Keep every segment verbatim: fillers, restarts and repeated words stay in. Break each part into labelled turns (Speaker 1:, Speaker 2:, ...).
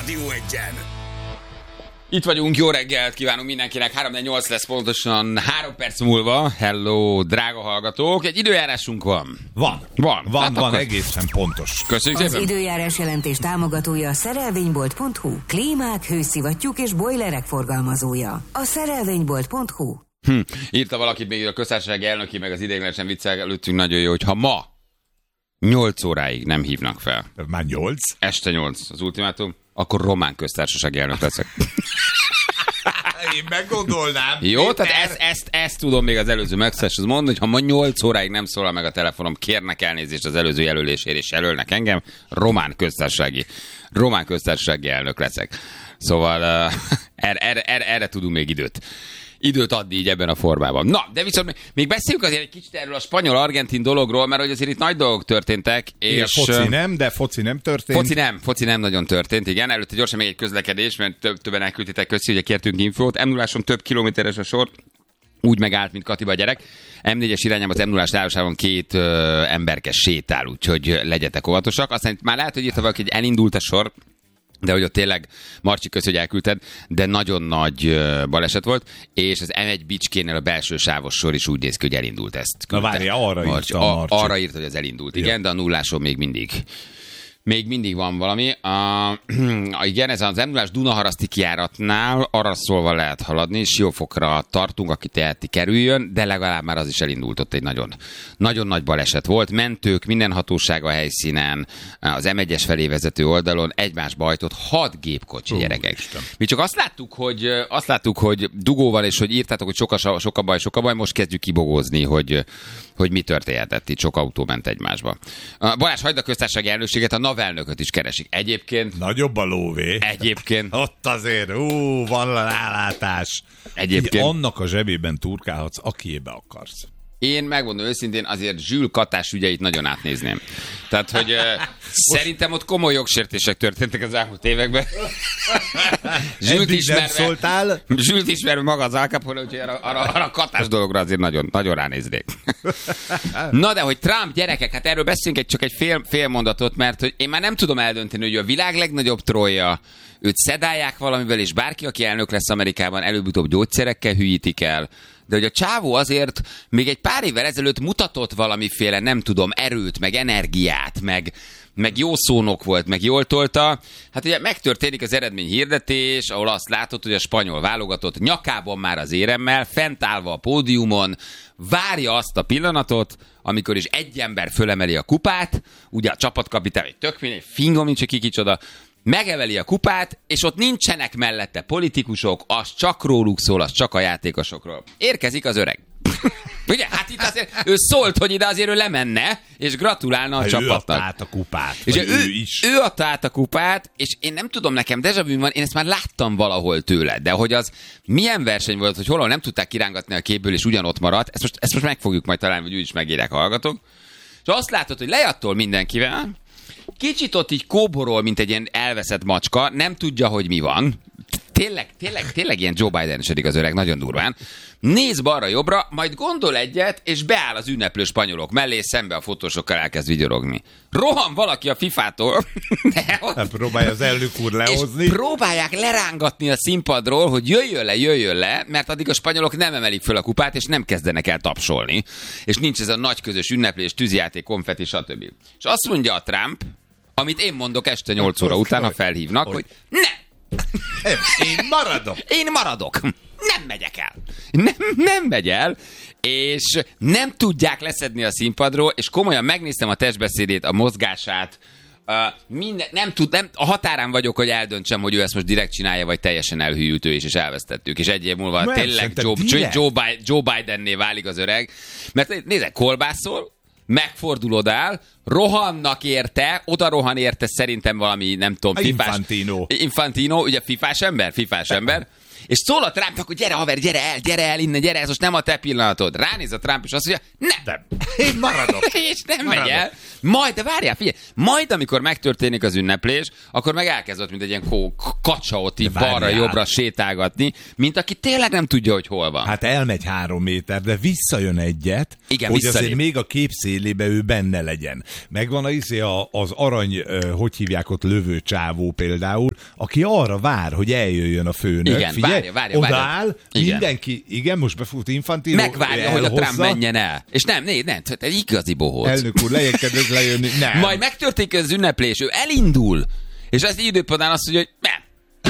Speaker 1: Rádió Egyen.
Speaker 2: Itt vagyunk, jó reggelt kívánunk mindenkinek, három nyolc lesz pontosan három perc múlva. Hello, drága hallgatók, egy időjárásunk van.
Speaker 3: Van.
Speaker 2: Van,
Speaker 3: Van,
Speaker 2: hát
Speaker 3: van,
Speaker 2: akkor...
Speaker 3: egészen pontos.
Speaker 2: Köszönjük
Speaker 4: Az
Speaker 2: szépen.
Speaker 4: időjárás jelentés támogatója a szerelvénybolt pont hu. Klímák, hőszivattyúk és bojlerek forgalmazója. A szerelvénybolt pont hu.
Speaker 2: Hm. Írta valaki még a köztársasági elnöki, meg az ideiglenesen viccel előttünk nagyon jó, hogy ha ma nyolc óráig nem hívnak fel.
Speaker 3: Már nyolc?
Speaker 2: Este nyolc az ultimátum, akkor román köztársasági elnök leszek.
Speaker 3: Én meggondolnám.
Speaker 2: Jó, tehát ezt, ezt, ezt tudom még az előző megszóláshoz mondani, hogy ha ma nyolc óráig nem szólal meg a telefonom, kérnek elnézést az előző jelölésért, és jelölnek engem, román köztársasági, román köztársasági elnök leszek. Szóval uh, erre, erre, erre, erre tudunk még időt. Időt adni így ebben a formában. Na, de viszont még beszéljünk azért egy kicsit erről a spanyol-argentin dologról, mert hogy azért itt nagy dolgok történtek. És
Speaker 3: igen, foci nem, de foci nem történt.
Speaker 2: Foci nem, foci nem nagyon történt, igen. Előtte gyorsan még egy közlekedés, mert több, többen elküldtétek köszi, ugye kértünk infót. em nulláson több kilométeres a sor, úgy megállt, mint Katiba a gyerek. em négyes irányában az em nullás állásában két ö, emberkes sétál, úgyhogy legyetek óvatosak. Aztán itt már lehet, hogy írta valaki, hogy elindult a sor, de hogy ott tényleg, Marcsi, kösz, hogy elküldted, de nagyon nagy uh, baleset volt, és az em egy Bicskénél a belső sávos sor is úgy néz ki, hogy elindult ezt.
Speaker 3: Na várja, arra
Speaker 2: Marcsi,
Speaker 3: írta a Marcsi.
Speaker 2: Arra írta, hogy ez elindult, igen, ja. De a nulláson még mindig. Még mindig van valami. Uh, igen, ez az em nullás Dunaharaszti kijáratnál arra szólva lehet haladni, Siófokra tartunk, aki teheti kerüljön, de legalább már az is elindult, ott egy nagyon, nagyon nagy baleset volt. Mentők, minden hatóság a helyszínen, az em egyes felé vezető oldalon egymásba hajtott hat gépkocsi, gyerekek. Isten. Mi csak azt láttuk, hogy, azt láttuk, hogy dugóval, és hogy írtátok, hogy sok a, sok a baj, sok a baj, most kezdjük kibogózni, hogy, hogy mi történhetett, itt sok autó ment egymásba. Balázs, hagyd a köztársasági elnökséget, a navelnököt is keresik. Egyébként...
Speaker 3: Nagyobb a lóvé.
Speaker 2: Egyébként...
Speaker 3: Ott azért, ú, van rálátás.
Speaker 2: Egyébként...
Speaker 3: Így annak a zsebében turkálhatsz, akiébe akarsz.
Speaker 2: Én megmondom őszintén, azért Zsül Katás ügyeit nagyon átnézném. Tehát, hogy uh, szerintem ott komoly jogsértések történtek az elmúlt években. Zsült ismerve, Zsült ismerve maga az Al Capone, úgyhogy arra, arra, arra a Katás dologra azért nagyon, nagyon ránéznék. Na de, hogy Trump, gyerekek, hát erről beszélünk egy, csak egy fél, fél mondatot, mert hogy én már nem tudom eldönteni, hogy a világ legnagyobb trollja, őt szedálják valamivel, és bárki, aki elnök lesz Amerikában, előbb-utóbb gyógyszerekkel hülyítik el. De hogy a csávó azért még egy pár évvel ezelőtt mutatott valamiféle, nem tudom, erőt, meg energiát, meg, meg jó szónok volt, meg jól tolta. Hát ugye megtörténik az eredményhirdetés, ahol azt látod, hogy a spanyol válogatott nyakában már az éremmel, fent állva a pódiumon, várja azt a pillanatot, amikor is egy ember fölemeli a kupát, ugye a csapatkapitány, egy tök mindegy, fingom nincs ki kicsoda, megeveli a kupát, és ott nincsenek mellette politikusok, az csak róluk szól, az csak a játékosokról. Érkezik az öreg. Ugye? Hát itt azért ő szólt, hogy ide azért ő lemenne, és gratulálna a
Speaker 3: ha
Speaker 2: csapatnak.
Speaker 3: Ő adta át a kupát.
Speaker 2: És ő,
Speaker 3: ő is.
Speaker 2: Ő adta át a kupát, és én nem tudom, nekem déjà vu van, én ezt már láttam valahol tőle, de hogy az milyen verseny volt, hogy hol nem tudták kirángatni a képből, és ugyanott maradt, ezt most, ezt most meg fogjuk majd találni, hogy úgy is megírják a hallgatók. És azt látod, hogy lejattól mindenkivel, kicsit ott így kóborol, mint egy ilyen elveszett macska, nem tudja, hogy mi van. Tényleg, tényleg, tényleg ilyen Joe Biden-esedik az öreg, nagyon durván. Néz balra-jobbra, majd gondol egyet, és beáll az ünneplő spanyolok mellé, szembe a fotósokkal elkezd vigyorogni. Rohan valaki a fifától.
Speaker 3: Hát próbálja az elnök úr lehozni.
Speaker 2: És próbálják lerángatni a színpadról, hogy jöjjön le, jöjjön le, mert addig a spanyolok nem emelik föl a kupát, és nem kezdenek el tapsolni. És nincs ez a nagy közös ünneplés, tűzijáték, konfetti, stb. És azt mondja a Trump, amit én mondok este nyolc óra után, ha felhívnak, hogy ne!
Speaker 3: Én maradok.
Speaker 2: Én maradok. Nem megyek el. Nem, nem megy el, és nem tudják leszedni a színpadról, és komolyan megnéztem a testbeszédét, a mozgását, uh, minden, nem tud, nem, a határán vagyok, hogy eldöntsem, hogy ő ezt most direkt csinálja, vagy teljesen elhűült ő is, és elvesztettük. És egy év múlva
Speaker 3: nem,
Speaker 2: tényleg Joe, Joe, Biden, Joe Bidenné válik az öreg. Mert nézd, kolbászol, megfordul odál, rohannak érte, oda rohan érte szerintem valami, nem tudom, fifás...
Speaker 3: Infantino.
Speaker 2: Infantino, ugye fifás ember, fifás ember, És szól a Trumpnak, hogy gyere haver, gyere el, gyere el innen, gyere, ez most nem a te pillanatod. Ránéz a Trump, és azt mondja, nem.
Speaker 3: Nem. Én maradok.
Speaker 2: És nem
Speaker 3: Maradok.
Speaker 2: megy el. Majd, de várjál, figyelj, majd amikor megtörténik az ünneplés, akkor meg elkezdett, mint egy ilyen kó, kacsa ott így balra-jobbra sétálgatni, mint aki tényleg nem tudja, hogy hol van.
Speaker 3: Hát elmegy három méter, de visszajön egyet,
Speaker 2: Igen,
Speaker 3: hogy
Speaker 2: visszalép.
Speaker 3: azért még a kép szélébe ő benne legyen. Megvan a, izé a, az arany, hogy hívják ott, lövő csávó például, aki arra vár, hogy eljöjjön a főnök.
Speaker 2: Igen,
Speaker 3: Figyelj,
Speaker 2: várja, várja,
Speaker 3: odaáll,
Speaker 2: várja. Igen.
Speaker 3: mindenki, igen, most befut Infantino.
Speaker 2: Megvárja, hogy a Trump menjen el. És nem, nem, nem, egy igazi bohóc.
Speaker 3: Elnök úr, lejjebb kedves lejönni. Nem.
Speaker 2: Majd megtörténik az ünneplés, ő elindul, és az időpontán azt mondja, hogy nem,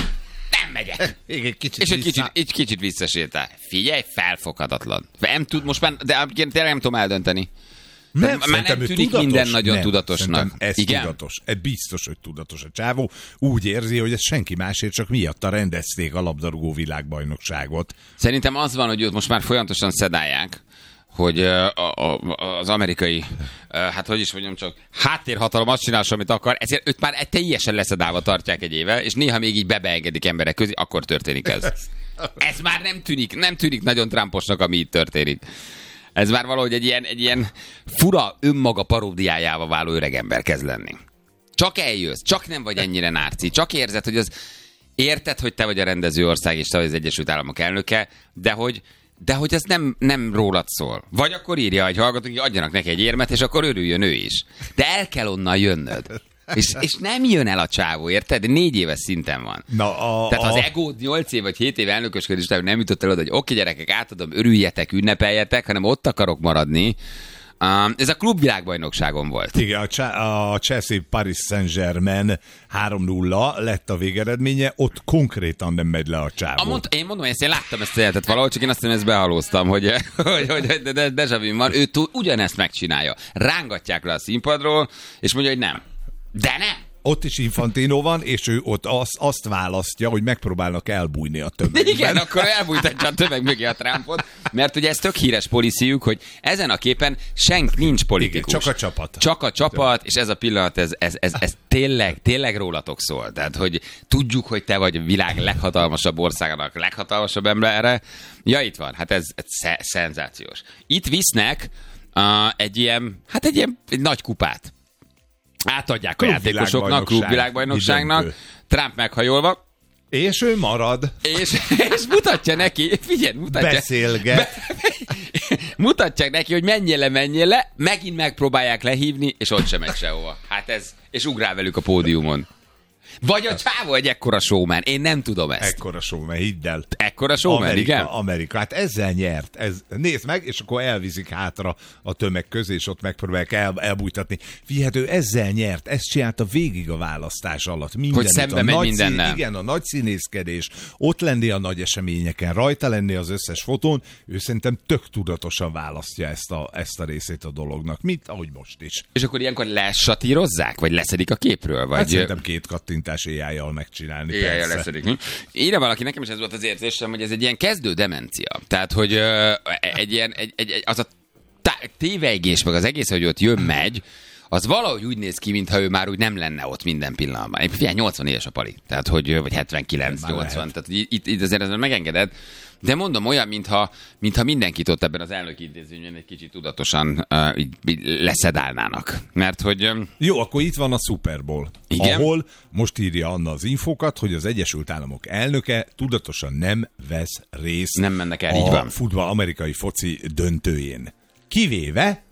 Speaker 2: nem megyek.
Speaker 3: Még egy kicsit
Speaker 2: És egy
Speaker 3: vissza.
Speaker 2: kicsit, egy kicsit visszasétál. Figyelj, felfoghatatlan. Nem tud, most már, de tényleg nem tudom eldönteni.
Speaker 3: Nem,
Speaker 2: már
Speaker 3: szerintem
Speaker 2: nem
Speaker 3: ő
Speaker 2: tűnik
Speaker 3: tudatos.
Speaker 2: minden nagyon
Speaker 3: Nem,
Speaker 2: tudatosnak.
Speaker 3: szerintem Ez
Speaker 2: Igen?
Speaker 3: tudatos. Ez biztos, hogy tudatos a csávó. Úgy érzi, hogy ez senki másért, csak miatta rendezték a labdarúgó világbajnokságot.
Speaker 2: Szerintem az van, hogy őt most már folyamatosan szedálják, hogy uh, a, a, az amerikai, uh, hát hogy is mondjam csak, háttérhatalom azt csinál, amit akar, ezért őt már egy teljesen leszedálva tartják egy éve, és néha még így bebeengedik emberek közé, akkor történik ez. Ez már nem tűnik, nem tűnik nagyon Trumposnak, ami itt történik. Ez már valahogy egy ilyen, egy ilyen fura önmaga paródiájával váló öregember kezd lenni. Csak eljössz, csak nem vagy ennyire nárci, csak érzed, hogy az érted, hogy te vagy a rendező ország, és te vagy az Egyesült Államok elnöke, de hogy De hogy ez nem, nem rólad szól. Vagy akkor írja egy hallgató, hogy adjanak neki egy érmet, és akkor örüljön ő is. De el kell onnan jönnöd. És, és nem jön el a csávó, érted? Négy éves szinten van.
Speaker 3: Na, a,
Speaker 2: Tehát ha az
Speaker 3: a...
Speaker 2: egód nyolc év vagy hét év elnökösködés után nem jutott el oda, hogy oké gyerekek, átadom, örüljetek, ünnepeljetek, hanem ott akarok maradni. Um, ez a klubvilágbajnokságon volt.
Speaker 3: Igen, a, Ch- a Chelsea Paris Saint-Germain három nulla lett a végeredménye, ott konkrétan nem megy le a csávó.
Speaker 2: A mond, én mondom, hogy ezt én láttam ezt a jelentet valahol, csak én azt hiszem, ezt behalóztam, hogy, hogy, hogy de, de, de déjà vu van, ő túl, ugyanezt megcsinálja. Rángatják le a színpadról, és mondja, hogy nem. De nem!
Speaker 3: Ott is Infantino van, és ő ott azt, azt választja, hogy megpróbálnak elbújni a tömegben.
Speaker 2: Igen, akkor elbújtatja a tömeg mögé a Trumpot, mert ugye ez tök híres policyjük, hogy ezen a képen senk nincs politikus.
Speaker 3: Igen, csak a csapat.
Speaker 2: Csak a csapat, és ez a pillanat, ez, ez, ez, ez tényleg, tényleg rólatok szól. Tehát, hogy tudjuk, hogy te vagy a világ leghatalmasabb országának leghatalmasabb embere. Ja, itt van, hát ez, ez sze- szenzációs. Itt visznek uh, egy ilyen, hát egy ilyen egy nagy kupát. Átadják a játékosoknak, klubvilágbajnokságnak, Trump meghajolva.
Speaker 3: És ő marad.
Speaker 2: És, és mutatja neki, figyelj, mutatja.
Speaker 3: Beszélget.
Speaker 2: Be, mutatják neki, hogy menjél le, menjél le, megint megpróbálják lehívni, és ott sem megy sehova. Hát ez, és ugrál velük a pódiumon. Vagy a csávó egy ekkora showman, én nem tudom ezt.
Speaker 3: Ekkora showman, hidd el.
Speaker 2: Ekkora showman,
Speaker 3: Amerika,
Speaker 2: igen?
Speaker 3: Amerika, hát ezzel nyert. Ez, nézd meg, és akkor elviszik hátra a tömeg közé, és ott megpróbálják el, elbújtatni. Figyelj, ő ezzel nyert, ezt csinálta végig a választás alatt. Mindenütt.
Speaker 2: Hogy szembe
Speaker 3: a
Speaker 2: megy
Speaker 3: nagy
Speaker 2: mindennel.
Speaker 3: Szín, igen, a nagy színészkedés, ott lenni a nagy eseményeken, rajta lenni az összes fotón, ő szerintem tök tudatosan választja ezt a, ezt a részét a dolognak, mint ahogy most is.
Speaker 2: És akkor ilyenkor lesatírozzák, vagy leszedik a képről? Vagy...
Speaker 3: Hát szerintem két kattintás éjjel megcsinálni.
Speaker 2: Éjjel leszedik. Írja valaki, nekem is ez volt az érzésem, hogy ez egy ilyen kezdő demencia. Tehát, hogy ö, egy ilyen, egy, egy, egy, az a tá- tévegés, meg az egész, hogy ott jön, megy, az valahogy úgy néz ki, mintha ő már úgy nem lenne ott minden pillanatban. Én figyelj, nyolcvan éves a pali, tehát hogy, vagy hetvenkilenc nyolcvan, tehát hogy itt, itt azért ezzel megengeded. De mondom, olyan, mintha, mintha mindenkit ott ebben az elnöki intézményben egy kicsit tudatosan uh, így, így leszedálnának. Mert hogy... Um,
Speaker 3: Jó, akkor itt van a Super Bowl,
Speaker 2: igen?
Speaker 3: ahol most írja Anna az infókat, hogy az Egyesült Államok elnöke tudatosan nem vesz részt
Speaker 2: Nem mennek el,
Speaker 3: a
Speaker 2: így van.
Speaker 3: futball amerikai foci döntőjén. Kivéve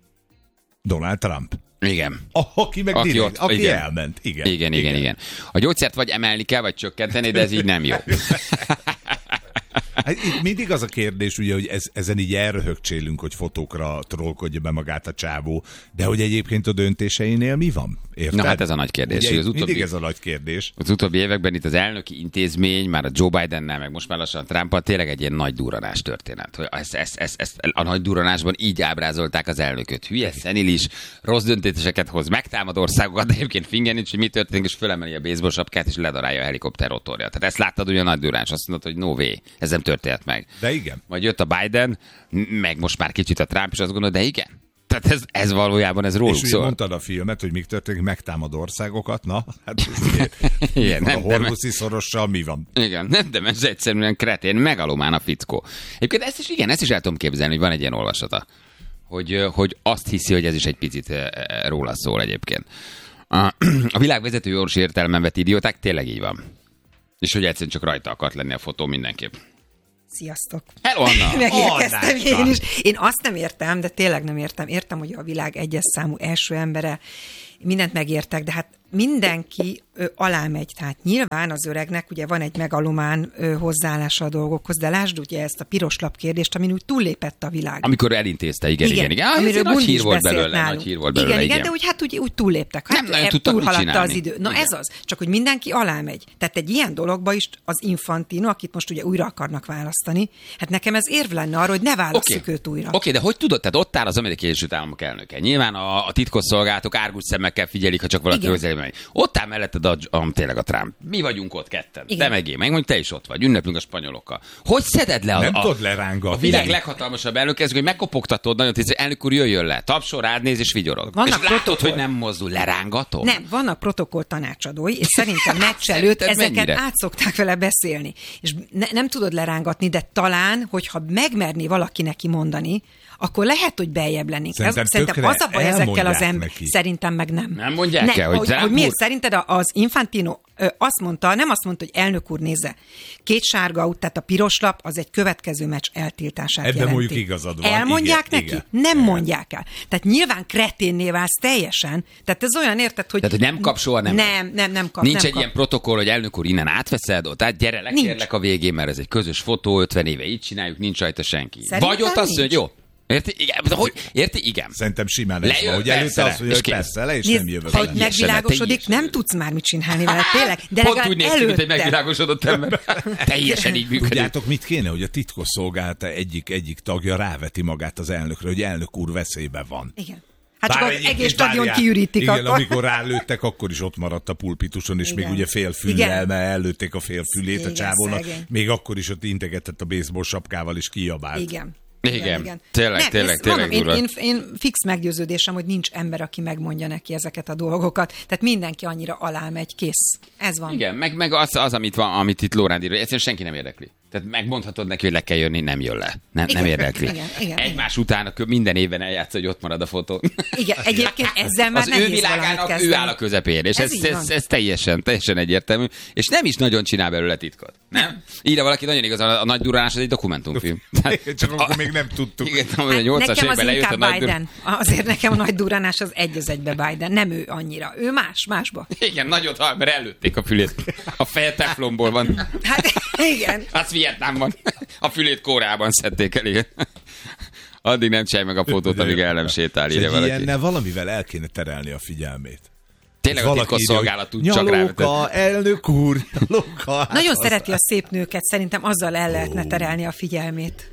Speaker 3: Donald Trump.
Speaker 2: Igen.
Speaker 3: Aki meg
Speaker 2: Aki
Speaker 3: direkt,
Speaker 2: ott-
Speaker 3: aki
Speaker 2: igen.
Speaker 3: elment. Igen,
Speaker 2: Igen, igen, igen, igen. A gyógyszert vagy emelni kell, vagy csökkenteni, de ez így nem jó.
Speaker 3: Hát itt mindig az a kérdés, ugye, hogy ez, ezen így elröhögcsélünk, hogy fotókra trollkodja be magát a csávó, de hogy egyébként a döntéseinél mi van? Érted?
Speaker 2: Na hát ez a nagy kérdés.
Speaker 3: Ugye,
Speaker 2: Hogy az
Speaker 3: mindig
Speaker 2: utóbbi-
Speaker 3: ez a nagy kérdés.
Speaker 2: Az utóbbi években itt az elnöki intézmény, már a Joe Bidennel, meg most már lassan Trumpal tényleg egy ilyen nagy durranás történet. Hogy ezt, ezt, ezt, ezt a nagy durranásban így ábrázolták az elnököt. Hülye, szenilis, rossz döntéseket hoz, megtámad országokat, de egyébként fingen nincs, hogy mi történik, és fölemeli a baseball sapkát, és ledarálja a helikopter rotorja. Tehát ezt láttad, ugye a nagy durranás, azt mondod, hogy no way, ez nem történt meg.
Speaker 3: De igen.
Speaker 2: Majd jött a Biden, meg most már kicsit a Trump, és azt gondolod, de igen. Tehát ez, ez valójában ez róluk
Speaker 3: szól. És
Speaker 2: szól.
Speaker 3: mondtad a filmet, hogy mik történik, megtámad országokat, na, hát
Speaker 2: igen,
Speaker 3: van
Speaker 2: nem,
Speaker 3: a Hormuzzi szorossal mi van?
Speaker 2: Igen, nem, de ez egyszerűen kretén, megalomán a fickó. Egyébként ezt is, igen, ezt is el tudom képzelni, hogy van egy ilyen olvasata, hogy, hogy azt hiszi, hogy ez is egy picit róla szól egyébként. A, a világ vezető orvosi értelemben vett idióták, tényleg így van. És hogy egyszerűen csak rajta akart lenni a fotó mindenképp.
Speaker 1: Sziasztok!
Speaker 2: Hello, Anna!
Speaker 1: Megérkeztem én is. Én azt nem értem, de tényleg nem értem. Értem, hogy a világ egyes számú első embere, mindent megértek, de hát mindenki ö, alá megy. Tehát nyilván az öregnek ugye van egy megalomán ö, hozzáállása a dolgokhoz, de lásd ugye ezt a piros lap kérdést, amin úgy túllépett a világ.
Speaker 2: Amikor elintézte, igen, igen, igen. igen.
Speaker 1: Amiről
Speaker 2: nagy hír volt
Speaker 1: belőle,
Speaker 2: belőle, nagy hír volt belőle,
Speaker 1: igen,
Speaker 2: igen.
Speaker 1: igen, de úgy, hát úgy, úgy túlléptek. Hát
Speaker 2: nem nagyon tudtak mit
Speaker 1: túlhaladta
Speaker 2: csinálni.
Speaker 1: Az idő. Na
Speaker 2: igen.
Speaker 1: ez az. Csak hogy mindenki alá megy. Tehát egy ilyen dologba is az Infantino, akit most ugye újra akarnak választani, hát nekem ez érv lenne arra, hogy ne válasszuk okay. őt újra.
Speaker 2: Oké, okay, de hogy tudod, tehát ott áll az Amerikai Egyesült Államok elnöke. Nyilván a, a titkosszolgálatok árgus szemekkel figyelik, ha csak valaki közelében megy. Ott áll melletted a, a, tényleg a Trump. Mi vagyunk ott ketten. Igen. Te meg én, meg mondjuk te is ott vagy. Ünneplünk a spanyolokkal. Hogy szeded le a,
Speaker 3: nem
Speaker 2: a,
Speaker 3: tudod lerángatni.
Speaker 2: A világ leghatalmasabb elnök, ez, hogy megkopogtatod nagyon, hogy elnök úr jöjjön le. Tapsol, rád néz és vigyorog.
Speaker 1: Vannak
Speaker 2: és látod, hogy nem mozdul, lerángatod?
Speaker 1: Nem, vannak protokoll tanácsadói, és szerintem meccs előtt ezeket át szokták vele beszélni. És ne, nem tudod lerángatni, de talán, hogyha megmerné valaki neki mondani, akkor lehet, hogy beljebb lennénk.
Speaker 3: Szerintem,
Speaker 1: Szerintem az a baj ezekkel az emberekkel. Szerintem meg nem.
Speaker 2: Nem mondják el, hogy,
Speaker 1: hogy, hogy miért? Szerinted az Infantino azt mondta, nem azt mondta, hogy elnök úr nézze, két sárga út, tehát a piros lap, az egy következő meccs eltiltását
Speaker 3: ebben
Speaker 1: jelenti.
Speaker 3: mondjuk igazad van.
Speaker 1: Elmondják
Speaker 3: igen,
Speaker 1: neki?
Speaker 3: Igen.
Speaker 1: Nem
Speaker 3: igen.
Speaker 1: mondják el. Tehát nyilván kreténné válsz teljesen. Tehát ez olyan, érted, hogy...
Speaker 2: Tehát, hogy nem kap soha, nem
Speaker 1: Nem, nem, nem kap.
Speaker 2: Nincs
Speaker 1: nem
Speaker 2: egy
Speaker 1: kap.
Speaker 2: ilyen protokoll, hogy elnök úr innen átveszed, ott át gyere, lekérlek a végén, mert ez egy közös fotó, ötven éve így csináljuk, nincs rajta senki.
Speaker 1: Szerintem
Speaker 2: Vagy ott azt
Speaker 1: nincs.
Speaker 2: mondja, hogy jó. Érti? Igen. Hogy? Érti? Igen.
Speaker 3: Szerintem simán ez
Speaker 2: Lejön,
Speaker 3: van, hogy előtte
Speaker 2: persze,
Speaker 3: azt mondja, hogy
Speaker 2: és
Speaker 3: persze le, és
Speaker 1: Nézd,
Speaker 3: nem jövök.
Speaker 1: ha
Speaker 3: el.
Speaker 1: megvilágosodik, nem tudsz már mit csinálni vele, tényleg. De
Speaker 2: Pont
Speaker 1: legalább
Speaker 2: úgy néz ki, mint egy
Speaker 1: előtte.
Speaker 2: megvilágosodott ember. Teljesen így működik.
Speaker 3: Tudjátok, mit kéne, hogy a titkosszolgálata egyik, egyik tagja ráveti magát az elnökre, hogy elnök úr veszélyben van.
Speaker 1: Igen. Hát csak
Speaker 3: Bár
Speaker 1: az
Speaker 3: egyébként
Speaker 1: egész stadion
Speaker 3: várjál,
Speaker 1: kiürítik
Speaker 3: igen,
Speaker 1: akkor.
Speaker 3: amikor rálőttek, akkor is ott maradt a pulpituson, és
Speaker 1: Igen.
Speaker 3: még ugye fél füllel,
Speaker 1: Igen.
Speaker 3: mert ellőtték a fél fülét
Speaker 1: Igen,
Speaker 3: a csávónak.
Speaker 1: szegény.
Speaker 3: Még akkor is ott integetett a baseball sapkával, és kiabált.
Speaker 1: Igen.
Speaker 2: Igen, tényleg,
Speaker 1: Nem,
Speaker 2: tényleg,
Speaker 1: ez-
Speaker 2: tényleg
Speaker 1: mondom,
Speaker 2: durva.
Speaker 1: én, én, én fix meggyőződésem, hogy nincs ember, aki megmondja neki ezeket a dolgokat. Tehát mindenki annyira alá megy, kész. Ez van.
Speaker 2: Igen, meg, meg az, az, amit, van, amit itt Lórán ír, egyszerűen senki nem érdekli. Tehát megmondhatod neki, hogy le kell jönni, nem jön le. Nem,
Speaker 1: Igen,
Speaker 2: nem érdekli.
Speaker 1: igen, igen,
Speaker 2: Egymás után akkor minden évben eljátsz, hogy ott marad a fotó.
Speaker 1: Igen, egyébként ezzel már
Speaker 2: Az ő
Speaker 1: nehéz valamit
Speaker 2: világának
Speaker 1: kezdeni.
Speaker 2: ő áll a közepén, és
Speaker 1: Ez
Speaker 2: ez,
Speaker 1: így
Speaker 2: ez,
Speaker 1: van.
Speaker 2: ez, ez teljesen, teljesen egyértelmű, és nem is nagyon csinál belőle titkot. Nem? Írja valaki, nagyon igaz, a, a nagy durránás az egy dokumentumfilm. Tehát,
Speaker 3: Csak akkor még nem tudtuk.
Speaker 2: igen, a
Speaker 1: Hát
Speaker 2: nyolcas
Speaker 1: nekem az
Speaker 2: évben lejött a
Speaker 1: inkább
Speaker 2: nagy dur...
Speaker 1: Biden. Azért nekem a nagy durránás az egy az egybe Biden. Nem ő annyira. Ő más, másba.
Speaker 2: Igen, nagyot hal, mert előtték a fülét. A feje teflonból van.
Speaker 1: Hát igen.
Speaker 2: Az Vietnámban. A fülét Koreában szedték el, igen. Addig nem csinálj meg a fotót, amíg el nem sétál, írja valaki.
Speaker 3: Ilyennel valamivel el kéne terelni a figyelmét.
Speaker 2: Tényleg a titkosszolgálat tud csak rávetni.
Speaker 3: Nyalóka, elnök úr, nyalóka. Hát
Speaker 1: Nagyon
Speaker 3: az-
Speaker 1: szereti a szép nőket, szerintem azzal el lehetne terelni a figyelmét.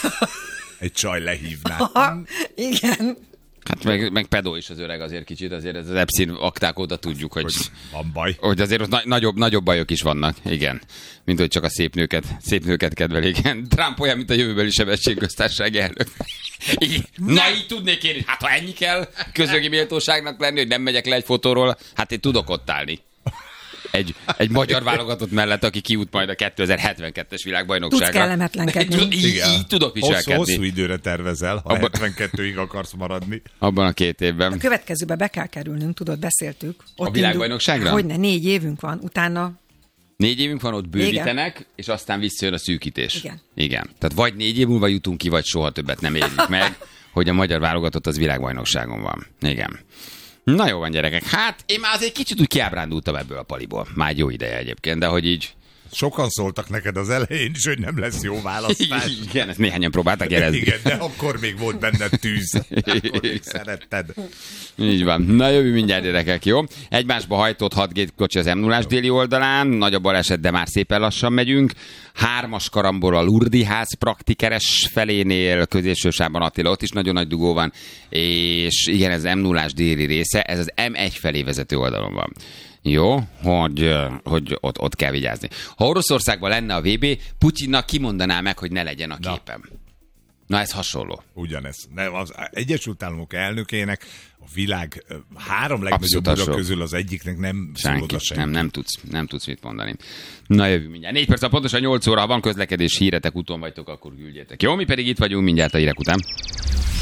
Speaker 3: Egy csaj lehívná.
Speaker 1: Ha, igen.
Speaker 2: Hát meg, meg pedó is az öreg azért kicsit, azért ez az Epstein akták óta tudjuk, hogy,
Speaker 3: Hogy van baj.
Speaker 2: hogy azért ott na- nagyobb, nagyobb bajok is vannak, igen. Mint hogy csak a szép nőket, szép nőket kedvel, igen. Trump olyan, mint a jövőbeli sebességköztársasági elnök. Igen. Na így tudnék én, hát ha ennyi kell közögi méltóságnak lenni, hogy nem megyek le egy fotóról, hát én tudok ott állni. Egy, egy magyar válogatott mellett, aki kiút majd a kétezer-hetvenkettes világbajnokságra.
Speaker 1: Tudsz kellemetlenkedni.
Speaker 2: Így, így, így tudok
Speaker 3: Hosszú,
Speaker 2: viselkedni.
Speaker 3: hosszú időre tervezel, ha
Speaker 2: Abba-
Speaker 3: hetvenkettőig akarsz maradni.
Speaker 2: Abban a két
Speaker 1: A
Speaker 2: évben.
Speaker 1: következőbe be kell kerülnünk, tudod, beszéltük. Ott
Speaker 2: A világbajnokságra?
Speaker 1: indul- Hogyne, négy évünk van, utána
Speaker 2: Négy évünk van, ott bővítenek, és aztán visszajön a szűkítés.
Speaker 1: Igen.
Speaker 2: Igen. Tehát vagy négy év múlva jutunk ki, vagy soha többet nem érjük meg, hogy a magyar válogatott az világbajnokságon van. Igen. Na jó van, gyerekek. Hát én már azért kicsit úgy kiábrándultam ebből a paliból. Már egy jó ideje egyébként, de hogy így...
Speaker 3: Sokan szóltak neked az elején is, hogy nem lesz jó választás.
Speaker 2: Igen, ezt néhányan próbáltak jelezni.
Speaker 3: Igen, de akkor még volt benned tűz. Akkor még szeretted.
Speaker 2: Így van. Na jövő mindjárt, gyerekek, jó? Egymásba hajtott hat gépkocsi az em nullás déli oldalán, nagy a baleset, de már szépen lassan megyünk. Hármas karambol a Lurdi ház praktikeres felénél, középsősában Attila, ott is nagyon nagy dugó van, és igen, ez em nullás déli része, ez az em egy felé vezető oldalon van. Jó, hogy, hogy ott, ott kell vigyázni. Ha Oroszországban lenne a vé bé, Putyinnak kimondaná meg, hogy ne legyen a képen. Na ez hasonló.
Speaker 3: Ugyanez. Nem, az Egyesült Államok elnökének a világ három legnagyobb ura közül az egyiknek nem szól oda senki.
Speaker 2: Nem, nem tudsz, nem tudsz mit mondani. Na jövő mindjárt. Négy perc, pontosan nyolc óra, ha van közlekedés híretek, úton vagytok, akkor küldjétek. Jó, mi pedig itt vagyunk mindjárt a hírek után.